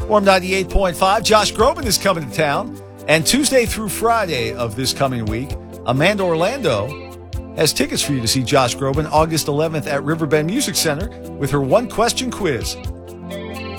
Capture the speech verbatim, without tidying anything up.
Warm ninety-eight point five. Josh Groban is coming to town. And Tuesday through Friday of this coming week, Amanda Orlando has tickets for you to see Josh Groban August eleventh at Riverbend Music Center with her one-question quiz.